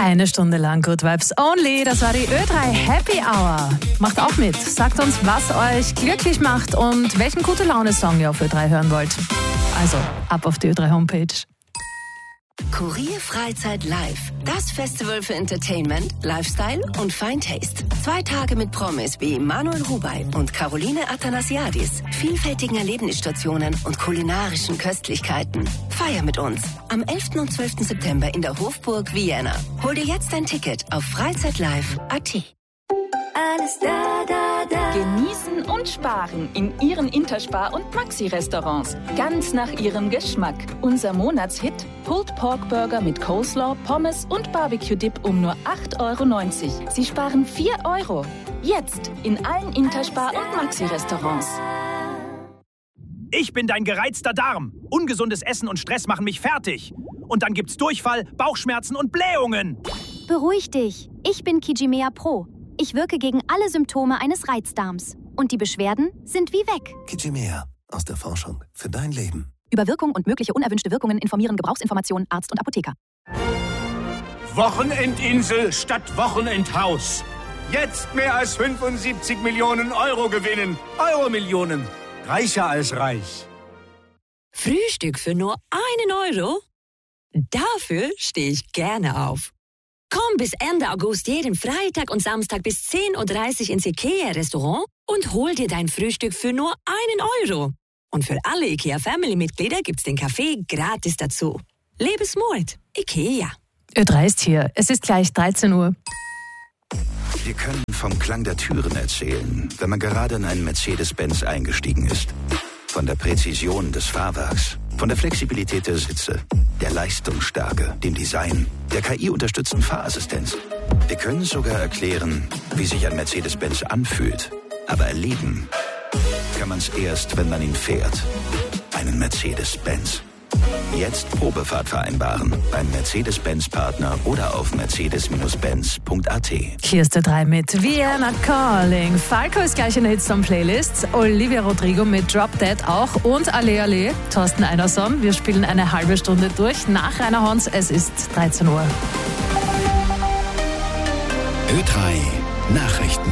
Eine Stunde lang Good Vibes Only. Das war die Ö3 Happy Hour. Macht auch mit. Sagt uns, was euch glücklich macht und welchen Gute-Laune-Song ihr auf Ö3 hören wollt. Also, ab auf die Ö3 Homepage. Kurier Freizeit Live. Das Festival für Entertainment, Lifestyle und Fine Taste. 2 Tage mit Promis wie Manuel Rubey und Caroline Athanasiadis, vielfältigen Erlebnisstationen und kulinarischen Köstlichkeiten. Feier mit uns am 11. und 12. September in der Hofburg Vienna. Hol dir jetzt ein Ticket auf freizeitlive.at. Alles da. Genießen und sparen in Ihren Interspar- und Maxi-Restaurants. Ganz nach Ihrem Geschmack. Unser Monatshit: Pulled Pork Burger mit Coleslaw, Pommes und Barbecue-Dip um nur 8,90 €. Sie sparen 4 €. Jetzt in allen Interspar- und Maxi-Restaurants. Ich bin dein gereizter Darm. Ungesundes Essen und Stress machen mich fertig. Und dann gibt's Durchfall, Bauchschmerzen und Blähungen. Beruhig dich. Ich bin Kijimea Pro. Ich wirke gegen alle Symptome eines Reizdarms. Und die Beschwerden sind wie weg. Kijimea. Aus der Forschung für dein Leben. Über Wirkung und mögliche unerwünschte Wirkungen informieren Gebrauchsinformationen Arzt und Apotheker. Wochenendinsel statt Wochenendhaus. Jetzt mehr als 75 Millionen Euro gewinnen. Euro-Millionen. Reicher als reich. Frühstück für nur 1 €? Dafür stehe ich gerne auf. Komm bis Ende August jeden Freitag und Samstag bis 10:30 Uhr ins IKEA-Restaurant und hol dir dein Frühstück für nur 1 €. Und für alle IKEA-Family-Mitglieder gibt's den Kaffee gratis dazu. Lebensmut. IKEA. Ö3 ist hier. Es ist gleich 13 Uhr. Wir können vom Klang der Türen erzählen, wenn man gerade in einen Mercedes-Benz eingestiegen ist. Von der Präzision des Fahrwerks, von der Flexibilität der Sitze, der Leistungsstärke, dem Design, der KI-unterstützten Fahrassistenz. Wir können sogar erklären, wie sich ein Mercedes-Benz anfühlt. Aber erleben kann man es erst, wenn man ihn fährt. Einen Mercedes-Benz. Jetzt Probefahrt vereinbaren beim Mercedes-Benz-Partner oder auf mercedes-benz.at. Hier ist Ö3 mit Vienna Calling. Falco ist gleich in der Hitsong-Playlist. Olivia Rodrigo mit Drop Dead auch. Und Ale Ale, Thorsten Einerson. Wir spielen eine halbe Stunde durch nach Rainer Hons. Es ist 13 Uhr. Ö3 Nachrichten.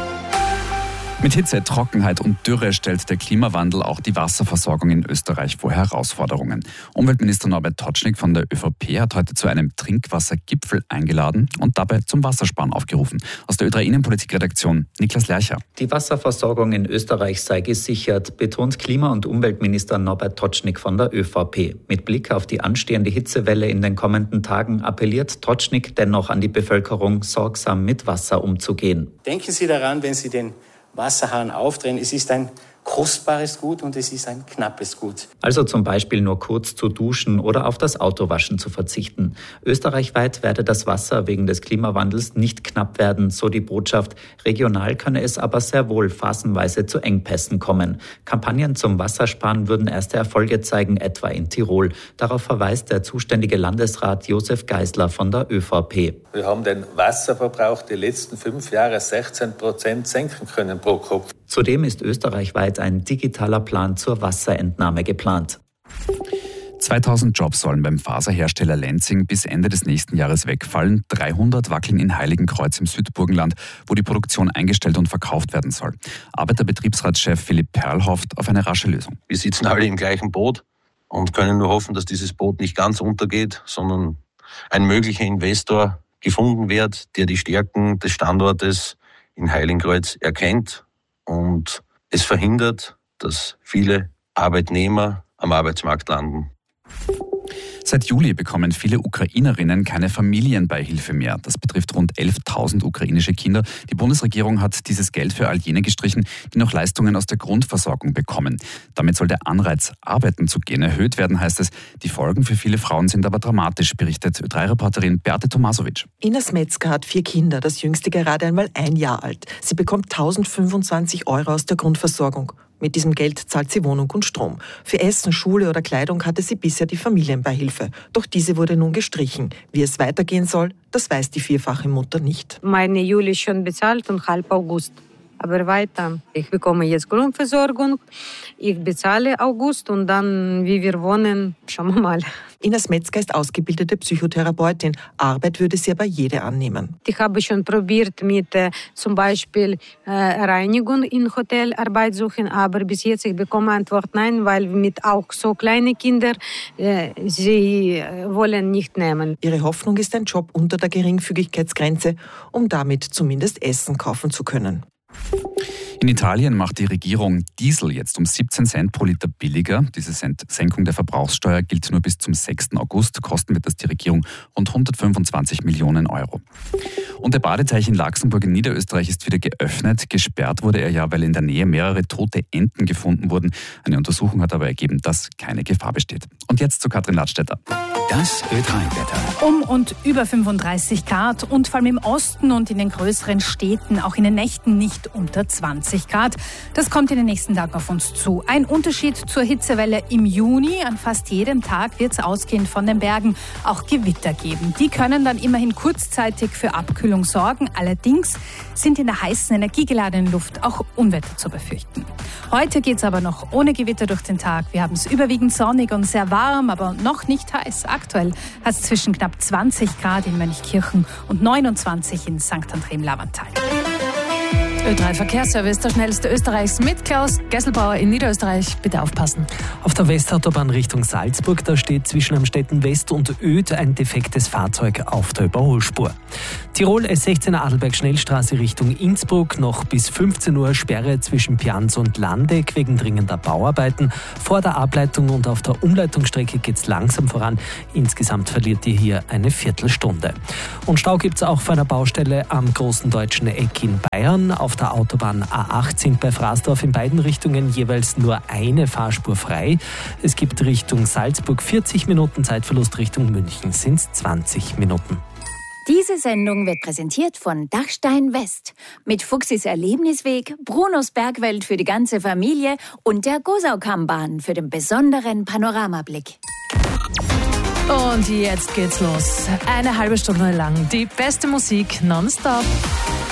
Mit Hitze, Trockenheit und Dürre stellt der Klimawandel auch die Wasserversorgung in Österreich vor Herausforderungen. Umweltminister Norbert Totschnig von der ÖVP hat heute zu einem Trinkwassergipfel eingeladen und dabei zum Wassersparen aufgerufen. Aus der Ö3 Innenpolitik-Redaktion Niklas Lercher. Die Wasserversorgung in Österreich sei gesichert, betont Klima- und Umweltminister Norbert Totschnig von der ÖVP. Mit Blick auf die anstehende Hitzewelle in den kommenden Tagen appelliert Totschnig dennoch an die Bevölkerung, sorgsam mit Wasser umzugehen. Denken Sie daran, wenn Sie den Wasserhahn aufdrehen, es ist ein kostbares Gut und es ist ein knappes Gut. Also zum Beispiel nur kurz zu duschen oder auf das Autowaschen zu verzichten. Österreichweit werde das Wasser wegen des Klimawandels nicht knapp werden, so die Botschaft. Regional könne es aber sehr wohl phasenweise zu Engpässen kommen. Kampagnen zum Wassersparen würden erste Erfolge zeigen, etwa in Tirol. Darauf verweist der zuständige Landesrat Josef Geisler von der ÖVP. Wir haben den Wasserverbrauch die letzten 5 Jahre 16% senken können pro Kopf. Zudem ist österreichweit ein digitaler Plan zur Wasserentnahme geplant. 2000 Jobs sollen beim Faserhersteller Lenzing bis Ende des nächsten Jahres wegfallen. 300 wackeln in Heiligenkreuz im Südburgenland, wo die Produktion eingestellt und verkauft werden soll. Arbeiterbetriebsratschef Philipp Perl hofft auf eine rasche Lösung. Wir sitzen alle im gleichen Boot und können nur hoffen, dass dieses Boot nicht ganz untergeht, sondern ein möglicher Investor gefunden wird, der die Stärken des Standortes in Heiligenkreuz erkennt und es verhindert, dass viele Arbeitnehmer am Arbeitsmarkt landen. Seit Juli bekommen viele Ukrainerinnen keine Familienbeihilfe mehr. Das betrifft rund 11.000 ukrainische Kinder. Die Bundesregierung hat dieses Geld für all jene gestrichen, die noch Leistungen aus der Grundversorgung bekommen. Damit soll der Anreiz, arbeiten zu gehen, erhöht werden, heißt es. Die Folgen für viele Frauen sind aber dramatisch, berichtet Ö3-Reporterin Beate Tomasovic. Ines Metzger hat 4 Kinder, das jüngste gerade einmal 1 Jahr alt. Sie bekommt 1.025 € aus der Grundversorgung. Mit diesem Geld zahlt sie Wohnung und Strom. Für Essen, Schule oder Kleidung hatte sie bisher die Familienbeihilfe. Doch diese wurde nun gestrichen. Wie es weitergehen soll, das weiß die vierfache Mutter nicht. Meine Juli ist schon bezahlt und halb August. aber weiter. Ich bekomme jetzt Grundversorgung, ich bezahle August und dann, wie wir wohnen, schauen wir mal. Ines Metzger ist ausgebildete Psychotherapeutin. Arbeit würde sie aber jede annehmen. Ich habe schon probiert mit zum Beispiel Reinigung im Hotel Arbeit suchen, aber bis jetzt ich bekomme Antwort nein, weil mit auch so kleine Kinder, sie wollen nicht nehmen. Ihre Hoffnung ist ein Job unter der Geringfügigkeitsgrenze, um damit zumindest Essen kaufen zu können. In Italien macht die Regierung Diesel jetzt um 17 Cent pro Liter billiger. Diese Senkung der Verbrauchssteuer gilt nur bis zum 6. August. Kosten wird das die Regierung rund 125 Millionen Euro. Und der Badeteich in Laxenburg in Niederösterreich ist wieder geöffnet. Gesperrt wurde er ja, weil in der Nähe mehrere tote Enten gefunden wurden. Eine Untersuchung hat aber ergeben, dass keine Gefahr besteht. Und jetzt zu Katrin Ladstätter. Das Ö3-Wetter. Um und über 35 Grad und vor allem im Osten und in den größeren Städten, auch in den Nächten nicht unter 20 Grad. Das kommt in den nächsten Tagen auf uns zu. Ein Unterschied zur Hitzewelle im Juni. An fast jedem Tag wird es ausgehend von den Bergen auch Gewitter geben. Die können dann immerhin kurzzeitig für Abkühlung sorgen. Allerdings sind in der heißen, energiegeladenen Luft auch Unwetter zu befürchten. Heute geht es aber noch ohne Gewitter durch den Tag. Wir haben es überwiegend sonnig und sehr warm, aber noch nicht heiß. Aktuell hat es zwischen knapp 20 Grad in Mönchkirchen und 29 in St. André im Lavantal. Ö3 Verkehrsservice, der schnellste Österreichs mit Klaus Gesselbauer in Niederösterreich. Bitte aufpassen. Auf der Westautobahn Richtung Salzburg, da steht zwischen Amstetten West und Öd ein defektes Fahrzeug auf der Überholspur. Tirol S16 Adelberg Schnellstraße Richtung Innsbruck, noch bis 15 Uhr Sperre zwischen Pianz und Landeck wegen dringender Bauarbeiten. Vor der Ableitung und auf der Umleitungsstrecke geht es langsam voran. Insgesamt verliert ihr hier eine Viertelstunde. Und Stau gibt es auch vor einer Baustelle am Großen Deutschen Eck in Bayern. Auf der Autobahn A8 sind bei Fraßdorf in beiden Richtungen jeweils nur eine Fahrspur frei. Es gibt Richtung Salzburg 40 Minuten Zeitverlust, Richtung München sind es 20 Minuten. Diese Sendung wird präsentiert von Dachstein West mit Fuchsis Erlebnisweg, Brunos Bergwelt für die ganze Familie und der Gosaukammbahn für den besonderen Panoramablick. Und jetzt geht's los. Eine halbe Stunde lang die beste Musik nonstop.